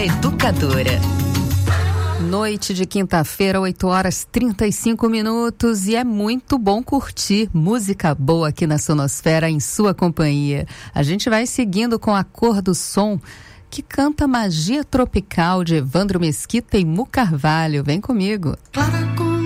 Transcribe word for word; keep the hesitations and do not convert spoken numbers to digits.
Educadora. Noite de quinta-feira, oito horas e trinta e cinco minutos, e é muito bom curtir música boa aqui na Sonosfera em sua companhia. A gente vai seguindo com A Cor do Som, que canta Magia Tropical de Evandro Mesquita e Mu Carvalho. Vem comigo. Claro.